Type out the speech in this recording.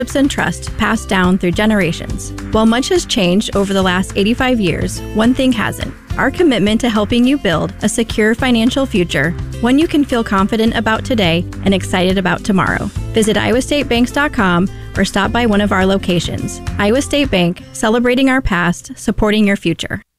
and trust passed down through generations. While much has changed over the last 85 years, one thing hasn't: our commitment to helping you build a secure financial future, one you can feel confident about today and excited about tomorrow. Visit iowastatebanks.com or stop by one of our locations. Iowa State Bank, celebrating our past, supporting your future.